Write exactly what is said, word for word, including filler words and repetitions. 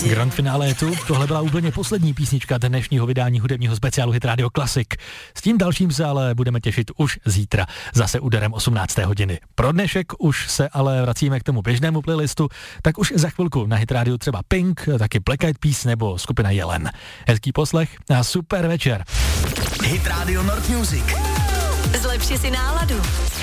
Grand finále je tu, tohle byla úplně poslední písnička dnešního vydání hudebního speciálu Hit Radio Classic. S tím dalším se ale budeme těšit už zítra, zase úderem osmnácté hodiny. Pro dnešek už se ale vracíme k tomu běžnému playlistu, tak už za chvilku na Hit Radio třeba Pink, taky Black Eyed Peas nebo skupina Jelen. Hezký poslech a super večer. Hit Radio Nord Music. Zlepši si náladu.